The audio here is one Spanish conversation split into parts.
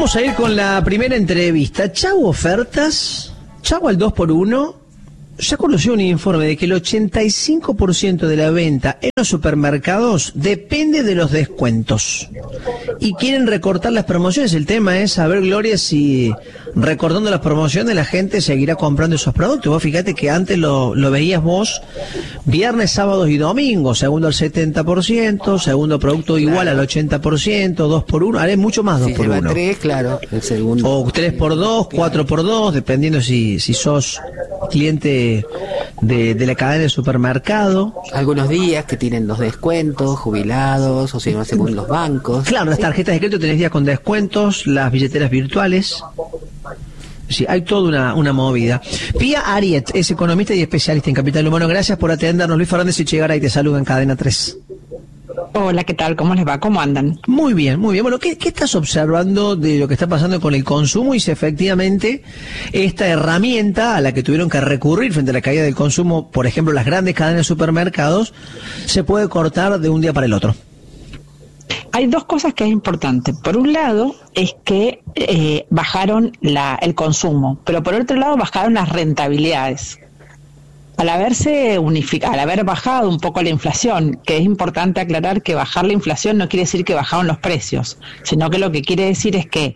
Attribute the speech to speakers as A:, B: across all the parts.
A: Vamos a ir con la primera entrevista. Chau ofertas, chau al 2x1. Ya conoció un informe de que el 85% de la venta en los supermercados depende de los descuentos. Y quieren recortar las promociones. El tema es saber, Gloria, si recortando las promociones la gente seguirá comprando esos productos. Vos fíjate que antes lo veías vos viernes, sábados y domingos, segundo al 70%, segundo producto igual al 80%, 2x1, haré mucho más 2x1.
B: 3, claro, el segundo.
A: O 3x2, 4x2, dependiendo si sos cliente de la cadena de supermercado.
B: Algunos días que tienen los descuentos, jubilados, o si no, según los bancos.
A: Claro, las tarjetas de crédito tenés días con descuentos, las billeteras virtuales. Sí, hay toda una movida. Pía Ariet es economista y especialista en capital humano. Gracias por atendernos. Luis Fernández y Chegaray te saluda en Cadena 3.
C: Hola, ¿qué tal? ¿Cómo les va? ¿Cómo andan?
A: Muy bien, muy bien. Bueno, ¿qué estás observando de lo que está pasando con el consumo y si efectivamente esta herramienta a la que tuvieron que recurrir frente a la caída del consumo, por ejemplo, las grandes cadenas de supermercados, se puede cortar de un día para el otro?
C: Hay dos cosas que es importante. Por un lado, es que bajaron el consumo, pero por otro lado, bajaron las rentabilidades. Al haber bajado un poco la inflación, que es importante aclarar que bajar la inflación no quiere decir que bajaron los precios, sino que lo que quiere decir es que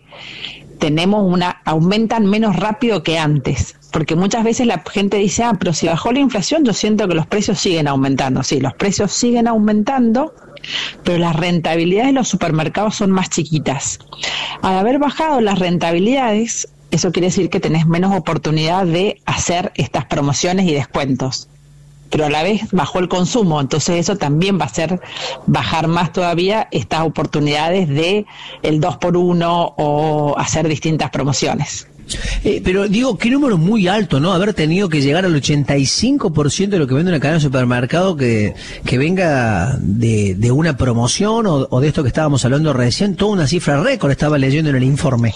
C: aumentan menos rápido que antes, porque muchas veces la gente dice, pero si bajó la inflación yo siento que los precios siguen aumentando. Sí, los precios siguen aumentando, pero las rentabilidades de los supermercados son más chiquitas. Al haber bajado las rentabilidades, eso quiere decir que tenés menos oportunidad de hacer estas promociones y descuentos. Pero a la vez bajó el consumo, entonces eso también va a hacer bajar más todavía estas oportunidades de el 2x1 o hacer distintas promociones.
A: Pero digo, qué número muy alto, ¿no? Haber tenido que llegar al 85% de lo que vende una cadena de supermercado que venga de una promoción o de esto que estábamos hablando recién, toda una cifra récord estaba leyendo en el informe.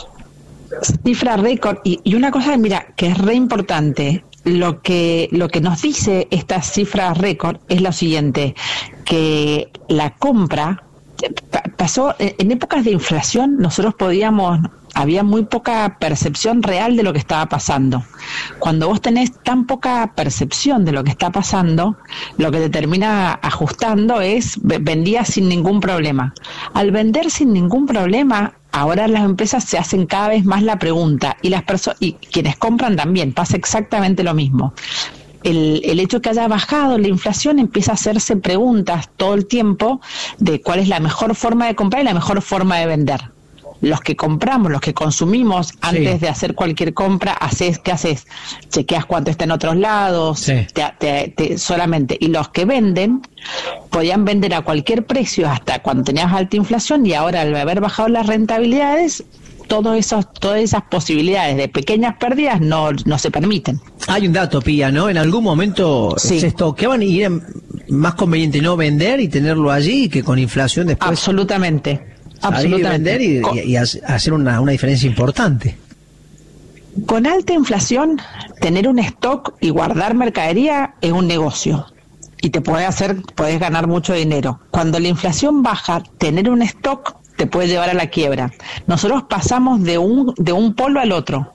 C: Cifra récord, y una cosa, mira, que es re importante, lo que nos dice esta cifra récord es lo siguiente, que la compra pasó, en épocas de inflación nosotros había muy poca percepción real de lo que estaba pasando. Cuando vos tenés tan poca percepción de lo que está pasando, lo que te termina ajustando es vendías sin ningún problema. Al vender sin ningún problema, ahora las empresas se hacen cada vez más la pregunta y quienes compran también, pasa exactamente lo mismo. El hecho de que haya bajado la inflación empieza a hacerse preguntas todo el tiempo de cuál es la mejor forma de comprar y la mejor forma de vender. Los que compramos, los que consumimos, antes de hacer cualquier compra, ¿qué haces? Chequeas cuánto está en otros lados, solamente. Y los que venden, podían vender a cualquier precio hasta cuando tenías alta inflación, y ahora al haber bajado las rentabilidades, todas esas posibilidades de pequeñas pérdidas no se permiten.
A: Hay un dato, Pía, ¿no? En algún momento se estoqueaban y era más conveniente no vender y tenerlo allí que con inflación después.
C: Absolutamente.
A: Vender y hacer una diferencia importante.
C: Con alta inflación, tener un stock y guardar mercadería es un negocio y podés ganar mucho dinero. Cuando la inflación baja, tener un stock te puede llevar a la quiebra. Nosotros pasamos de un polo al otro.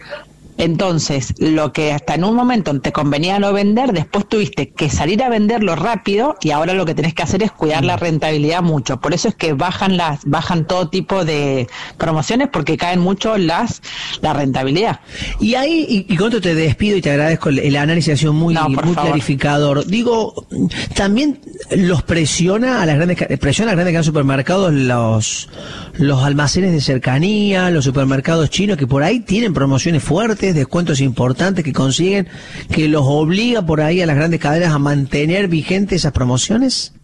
C: Entonces, lo que hasta en un momento te convenía no vender, después tuviste que salir a venderlo rápido y ahora lo que tenés que hacer es cuidar la rentabilidad mucho. Por eso es que bajan todo tipo de promociones, porque caen mucho la rentabilidad. Y ahí, y con esto te despido y te agradezco, el análisis ha sido muy clarificador. Digo, también los presiona a las grandes cadenas de supermercados los almacenes de cercanía, los supermercados chinos, que por ahí tienen promociones fuertes, descuentos importantes que consiguen, que los obliga por ahí a las grandes cadenas a mantener vigentes esas promociones.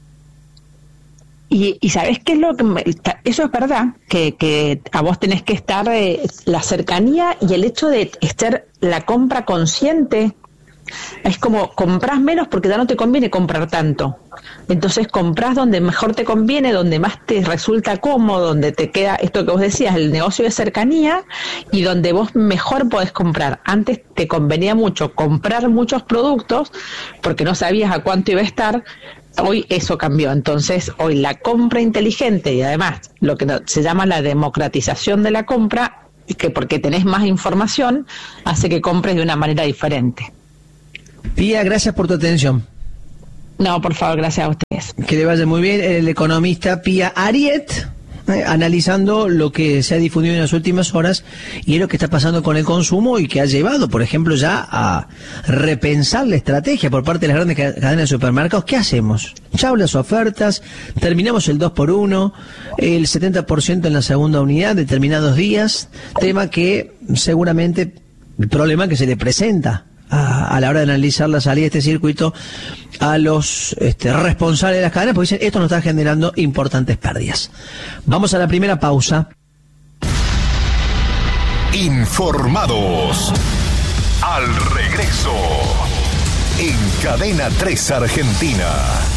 C: Y ¿sabés qué es lo que eso es verdad, que a vos tenés que estar la cercanía y el hecho de estar la compra consciente es como compras menos porque ya no te conviene comprar tanto. Entonces compras donde mejor te conviene, donde más te resulta cómodo, donde te queda esto que vos decías, el negocio de cercanía, y donde vos mejor podés comprar. Antes te convenía mucho comprar muchos productos porque no sabías a cuánto iba a estar. Hoy eso cambió. Entonces hoy la compra inteligente, y además lo que se llama la democratización de la compra, que porque tenés más información, hace que compres de una manera diferente.
A: Pía, gracias por tu atención.
C: No, por favor, gracias a ustedes.
A: Que le vaya muy bien. El economista Pía Ariet, analizando lo que se ha difundido en las últimas horas y es lo que está pasando con el consumo y que ha llevado, por ejemplo, ya a repensar la estrategia por parte de las grandes cadenas de supermercados. ¿Qué hacemos? Chau las ofertas, terminamos el 2x1, el 70% en la segunda unidad, determinados días, tema que seguramente, el problema que se le presenta a la hora de analizar la salida de este circuito a los responsables de las cadenas, porque dicen, esto nos está generando importantes pérdidas. Vamos a la primera pausa.
D: Informados. Al regreso. En Cadena 3 Argentina.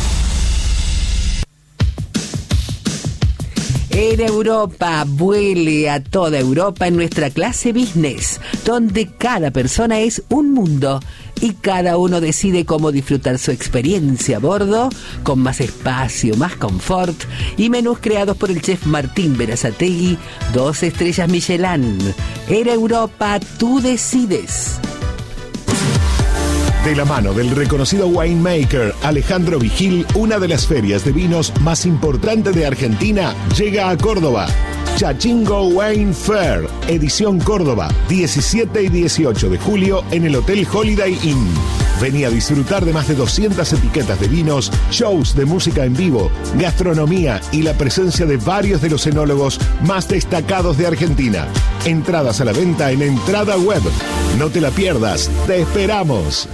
B: En Europa, vuele a toda Europa en nuestra clase business, donde cada persona es un mundo y cada uno decide cómo disfrutar su experiencia a bordo, con más espacio, más confort y menús creados por el chef Martín Berazategui, 2 estrellas Michelin. En Europa, tú decides.
E: De la mano del reconocido winemaker Alejandro Vigil, una de las ferias de vinos más importantes de Argentina llega a Córdoba. Chachingo Wine Fair, edición Córdoba, 17 y 18 de julio en el Hotel Holiday Inn. Vení a disfrutar de más de 200 etiquetas de vinos, shows de música en vivo, gastronomía y la presencia de varios de los enólogos más destacados de Argentina. Entradas a la venta en Entrada Web. No te la pierdas, te esperamos.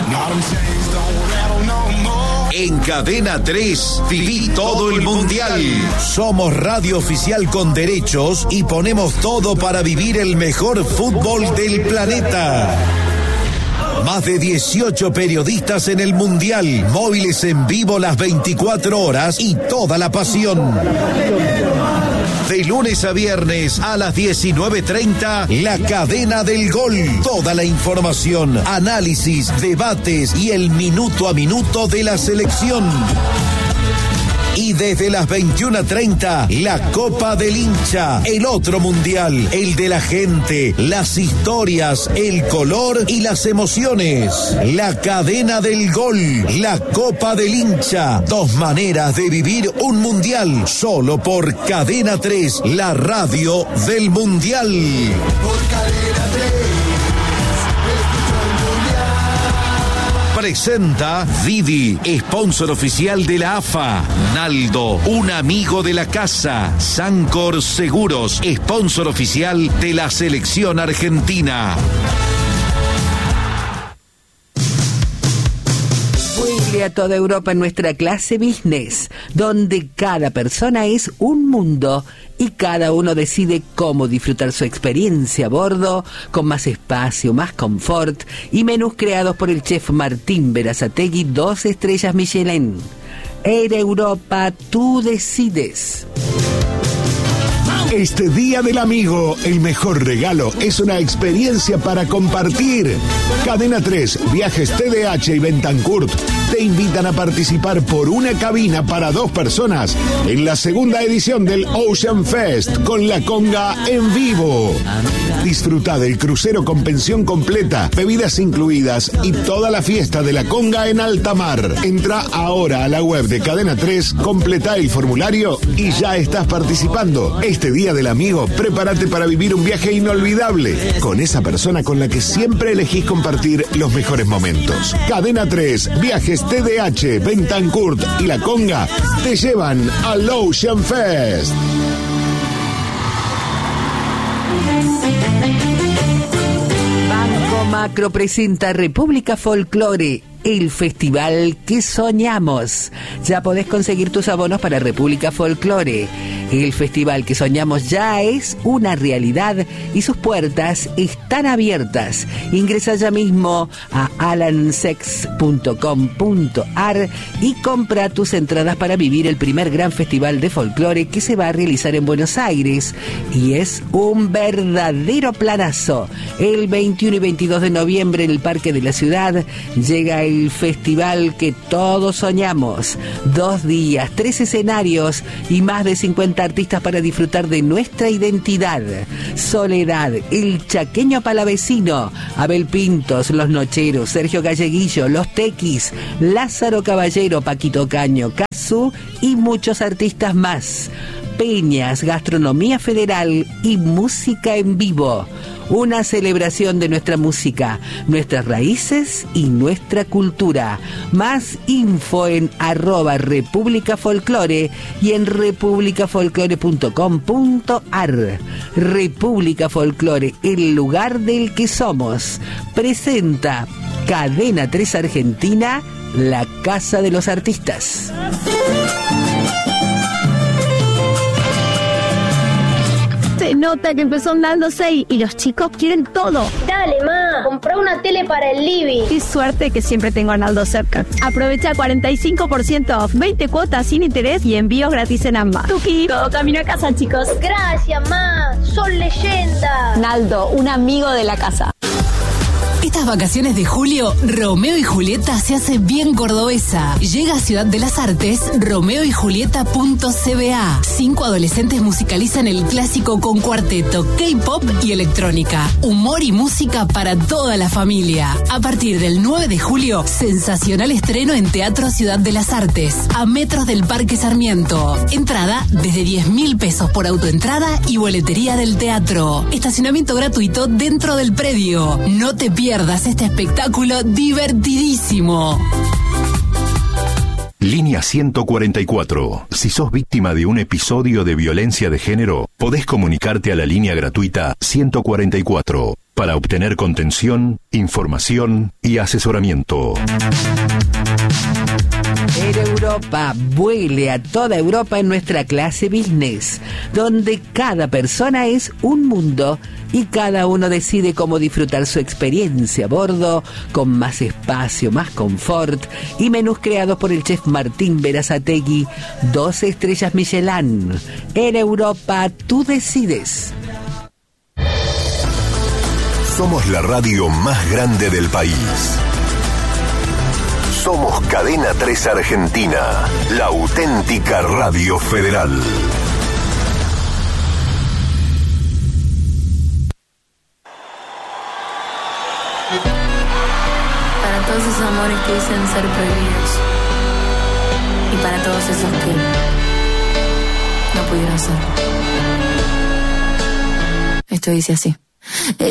D: En Cadena 3, viví todo el mundial. Somos radio oficial con derechos y ponemos todo para vivir el mejor fútbol del planeta. Más de 18 periodistas en el mundial, móviles en vivo las 24 horas y toda la pasión. De lunes a viernes a las 19:30, La Cadena del Gol. Toda la información, análisis, debates y el minuto a minuto de la selección. Y desde las 21:30, la Copa del Hincha, el otro mundial, el de la gente, las historias, el color y las emociones. La Cadena del Gol, la Copa del Hincha, 2 maneras de vivir un mundial, solo por Cadena 3, la radio del mundial. Por Cadena 3. Presenta Didi, sponsor oficial de la AFA. Naldo, un amigo de la casa. Sancor Seguros, sponsor oficial de la selección argentina.
B: Vuele a toda Europa en nuestra clase business, donde cada persona es un mundo y cada uno decide cómo disfrutar su experiencia a bordo, con más espacio, más confort y menús creados por el chef Martín Berazategui, 2 estrellas Michelin. En Europa, tú decides.
E: Este Día del Amigo, el mejor regalo es una experiencia para compartir. Cadena 3, Viajes TDH y Bentancurt te invitan a participar por una cabina para 2 personas en la segunda edición del Ocean Fest con La Conga en vivo. Disfruta del crucero con pensión completa, bebidas incluidas y toda la fiesta de La Conga en alta mar. Entra ahora a la web de Cadena 3, completa el formulario y ya estás participando. Este Día del Amigo, prepárate para vivir un viaje inolvidable con esa persona con la que siempre elegís compartir los mejores momentos. Cadena 3, Viajes TDH, Bentancurt y La Conga te llevan al Ocean Fest.
B: Banco Macro presenta República Folklore, el festival que soñamos. Ya podés conseguir tus abonos para República Folklore. El festival que soñamos ya es una realidad y sus puertas están abiertas. Ingresa ya mismo a alansex.com.ar y compra tus entradas para vivir el primer gran festival de folclore que se va a realizar en Buenos Aires. Y es un verdadero planazo. El 21 y 22 de noviembre en el Parque de la Ciudad llega el festival que todos soñamos. 2 días, 3 escenarios y más de 50 artistas para disfrutar de nuestra identidad. Soledad, El Chaqueño Palavecino, Abel Pintos, Los Nocheros, Sergio Galleguillo, Los Tequis, Lázaro Caballero, Paquito Caño, Cazzu y muchos artistas más. Peñas, gastronomía federal y música en vivo. Una celebración de nuestra música, nuestras raíces y nuestra cultura. Más info en @República Folclore y en republicafolclore.com.ar. República Folclore, el lugar del que somos. Presenta Cadena 3 Argentina, la casa de los artistas.
F: Se nota que empezó andando 6 y los chicos quieren todo.
G: Dale, ma, comprá una tele para el living.
F: Qué suerte que siempre tengo a Arnaldo cerca. Aprovecha 45% off, 20 cuotas sin interés y envíos gratis en ambas. Tuki, todo camino a casa, chicos.
G: Gracias, ma, son leyenda.
F: Arnaldo, un amigo de la casa.
H: Estas vacaciones de julio, Romeo y Julieta se hace bien cordobesa. Llega a Ciudad de las Artes, romeoyjulieta.cba. 5 adolescentes musicalizan el clásico con cuarteto, K-pop y electrónica. Humor y música para toda la familia. A partir del 9 de julio, sensacional estreno en Teatro Ciudad de las Artes, a metros del Parque Sarmiento. Entrada desde 10.000 pesos por autoentrada y boletería del teatro. Estacionamiento gratuito dentro del predio. No te pierdas este espectáculo divertidísimo.
I: Línea 144. Si sos víctima de un episodio de violencia de género, podés comunicarte a la línea gratuita 144 para obtener contención, información y asesoramiento.
B: En Europa, vuele a toda Europa en nuestra clase business, donde cada persona es un mundo y cada uno decide cómo disfrutar su experiencia a bordo, con más espacio, más confort y menús creados por el chef Martín Berazategui, 2 estrellas Michelin. En Europa, tú decides.
D: Somos la radio más grande del país. Somos Cadena 3 Argentina, la auténtica radio federal.
J: Para todos esos amores que dicen ser prohibidos. Y para todos esos que no pudieron ser. Esto dice así.